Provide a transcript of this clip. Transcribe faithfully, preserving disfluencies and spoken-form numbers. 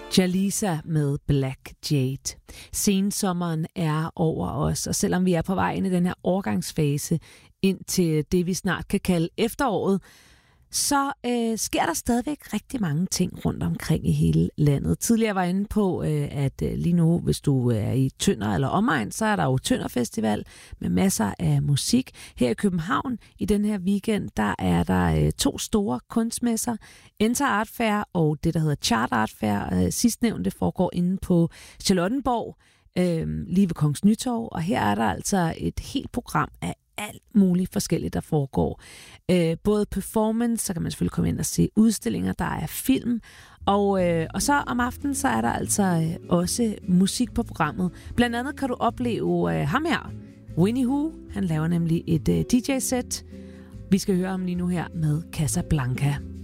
Jalisa med Black Jade. Sensommeren er over os, og selvom vi er på vej ind i den her overgangsfase ind til det, vi snart kan kalde efteråret, så øh, sker der stadigvæk rigtig mange ting rundt omkring i hele landet. Tidligere var jeg inde på, øh, at øh, lige nu, hvis du er i Tønder eller omegn, så er der jo Tønder Festival med masser af musik. Her i København i den her weekend, der er der øh, to store kunstmesser, Enter Art Fair og det, der hedder Chart Art Fair. Øh, sidstnævnte foregår inde på Charlottenborg, øh, lige ved Kongens Nytorv, og her er der altså et helt program af alt muligt forskelligt, der foregår. Øh, både performance, så kan man selvfølgelig komme ind og se udstillinger, der er film, og, øh, og så om aftenen, så er der altså øh, også musik på programmet. Blandt andet kan du opleve øh, ham her, Winnie Hu. Han laver nemlig et øh, D J-sæt. Vi skal høre ham lige nu her med Casablanca.